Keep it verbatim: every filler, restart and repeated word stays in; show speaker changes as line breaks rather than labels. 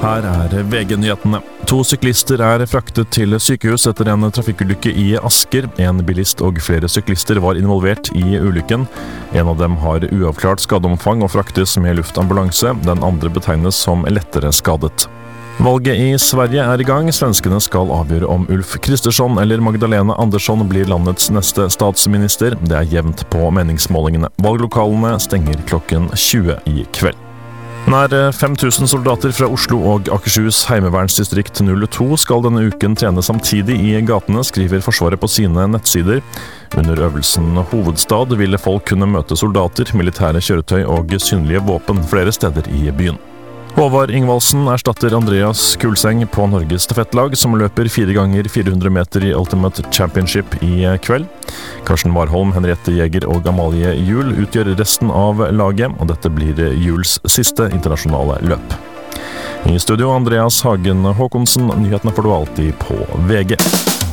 Her er V G-nyhetene. To syklister er fraktet til sykehus etter en trafikkulykke i Asker. En bilist og flere syklister var involvert i ulykken. En av dem har uavklart skadeomfang og fraktes med luftambulanse. Den andre betegnes som lettere skadet. Valget i Sverige er i gang. Svenskene skal avgjøre om Ulf Kristersson eller Magdalena Andersson blir landets neste statsminister. Det er jevnt på meningsmålingene. Valglokalene stenger klokken tjue i kveld. Nær fem tusen soldater fra Oslo og Akershus heimevernsdistrikt null to skal denne uken trene samtidig i gatene, skriver Forsvaret på sine nettsider. Under øvelsen Hovedstad ville folk kunne møte soldater, militære kjøretøy og synlige våpen flere steder i byen. Håvard Ingvaldsen erstatter Andreas Kulseng på Norges stafettlag, som løper fire ganger fire hundre meter i Ultimate Championship i kveld. Karsten Warholm, Henriette Jæger og Amalie Juel utgjør resten av laget, og dette blir Juels siste internasjonale løp. I studio Andreas Hagen Håkonsen, nyhetene får du alltid på V G.